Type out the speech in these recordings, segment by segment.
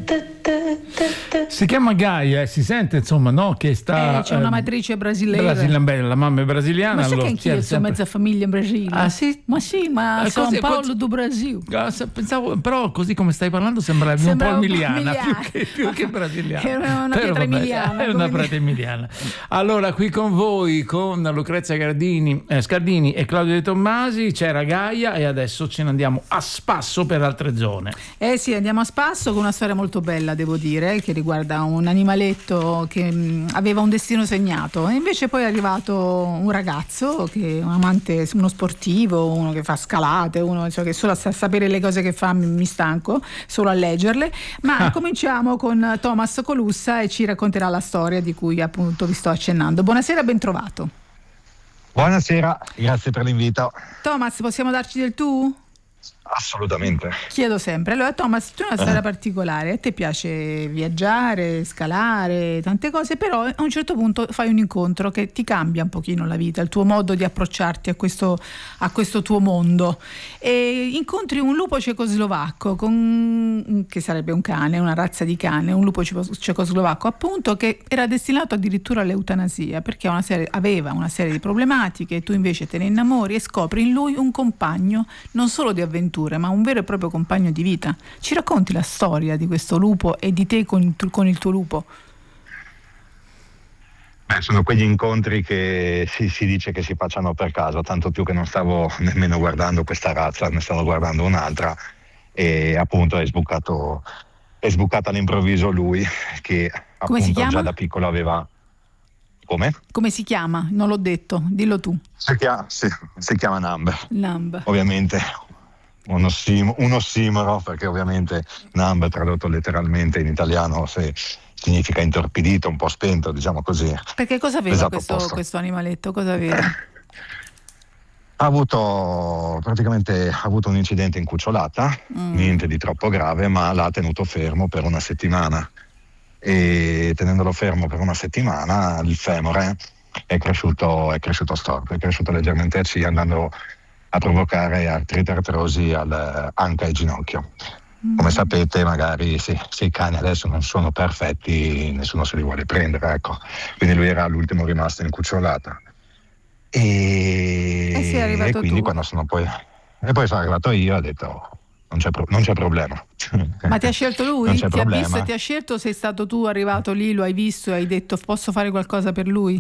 Si chiama Gaia, si sente insomma, no? Che sta. C'è una matrice brasiliana. La mamma è brasiliana. Ma sai allora, che anch'io sono mezza famiglia in Brasile? Ah sì? Ma sì, ma São Paulo do Brasil. Pensavo, però così come stai parlando sembra un po' emiliana, più che brasiliana. È una pietra emiliana. È una pietra emiliana. Allora, qui con voi, con Lucrezia Scardini e Claudio De Tommasi, c'era Gaia e adesso ce ne andiamo a spasso per altre zone. Sì, andiamo a spasso con una storia molto bella, devo dire, che riguarda un animaletto che aveva un destino segnato e invece poi è arrivato un ragazzo che è un amante, uno sportivo, uno che fa scalate, uno che solo a sapere le cose che fa mi stanco solo a leggerle, ma cominciamo con Thomas Colussa e ci racconterà la storia di cui appunto vi sto accennando. Buonasera, ben trovato. Buonasera, grazie per l'invito. Thomas, possiamo darci del tu? Assolutamente. Chiedo sempre. Allora, Thomas, tu hai una storia particolare. A te piace viaggiare, scalare, tante cose, però a un certo punto fai un incontro che ti cambia un pochino la vita, il tuo modo di approcciarti a questo tuo mondo. E incontri un lupo cecoslovacco, che sarebbe un cane, una razza di cane, un lupo cecoslovacco, appunto, che era destinato addirittura all'eutanasia, perché aveva una serie di problematiche, tu invece te ne innamori e scopri in lui un compagno, non solo di avventure, ma un vero e proprio compagno di vita. Ci racconti la storia di questo lupo e di te con il tuo lupo? Sono quegli incontri che si dice che si facciano per caso, tanto più che non stavo nemmeno guardando questa razza, ne stavo guardando un'altra e appunto è sbucato all'improvviso lui, che appunto già da piccolo aveva... Come? Come si chiama? Non l'ho detto, dillo tu. Si chiama Numb. Numb. Ovviamente un ossimoro, perché ovviamente Numb tradotto letteralmente in italiano significa intorpidito, un po' spento, diciamo così. Perché cosa aveva questo animaletto? Cosa aveva? Ha avuto un incidente in cucciolata, niente di troppo grave, ma l'ha tenuto fermo per una settimana. E tenendolo fermo per una settimana il femore è cresciuto storto, è cresciuto leggermente a C, andando a provocare artrite artrosi anche al ginocchio. Come sapete, magari se i cani adesso non sono perfetti, nessuno se li vuole prendere, ecco. Quindi lui era l'ultimo rimasto in cucciolata. E quindi quando poi sono arrivato io, ho detto non c'è problema. Ma ti ha scelto lui? Ti ha visto e ti ha scelto, o sei stato tu arrivato lì, lo hai visto e hai detto posso fare qualcosa per lui?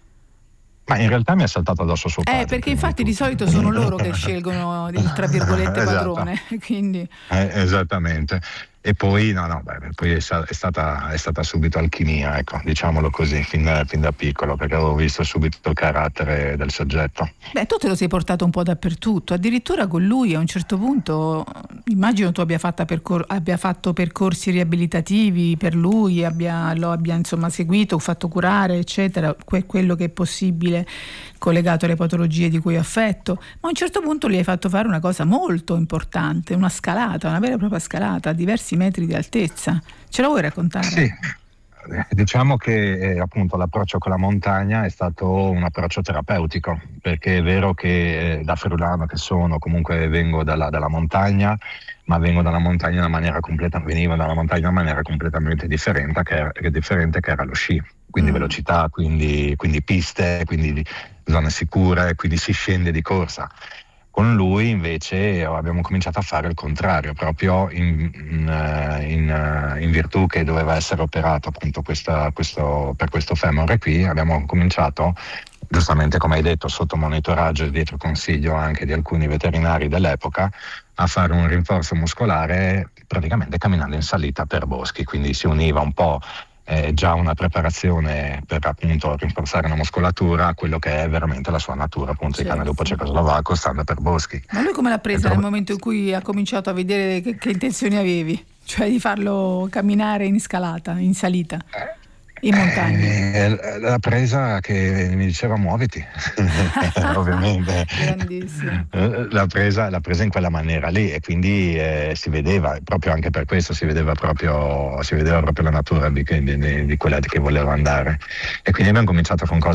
Ma in realtà mi è saltato addosso suo padre. Perché infatti di solito sono loro che scelgono il tra virgolette padrone. Quindi... esattamente. E poi poi è stata subito alchimia, ecco, diciamolo così, fin da piccolo, perché avevo visto subito il carattere del soggetto. Tu te lo sei portato un po' dappertutto, addirittura con lui a un certo punto, immagino tu abbia fatto percorsi riabilitativi per lui, lo abbia insomma seguito, fatto curare, eccetera, quello che è possibile collegato alle patologie di cui è affetto, ma a un certo punto gli hai fatto fare una cosa molto importante, una scalata, una vera e propria scalata a diversi metri di altezza. Ce la vuoi raccontare? Sì, diciamo che appunto l'approccio con la montagna è stato un approccio terapeutico, perché è vero che da friulano che sono, comunque vengo dalla montagna, ma venivo dalla montagna in una maniera completamente differente, che era lo sci, quindi velocità, quindi piste, quindi zone sicure, quindi si scende di corsa. Con lui invece abbiamo cominciato a fare il contrario, proprio in virtù che doveva essere operato appunto per questo femore qui. Abbiamo cominciato, giustamente come hai detto, sotto monitoraggio e dietro consiglio anche di alcuni veterinari dell'epoca, a fare un rinforzo muscolare praticamente camminando in salita per boschi, quindi si univa un po' già una preparazione per appunto rinforzare la muscolatura a quello che è veramente la sua natura, appunto il cane lupo cecoslovacco stando per boschi. Ma lui come l'ha presa nel momento in cui ha cominciato a vedere che intenzioni avevi? Cioè di farlo camminare in scalata, in salita, in montagna? La presa che mi diceva muoviti, ovviamente. Grandissimo. L'ha presa in quella maniera lì e quindi si vedeva, proprio anche per questo si vedeva proprio la natura di quella che voleva andare. E quindi abbiamo cominciato con cose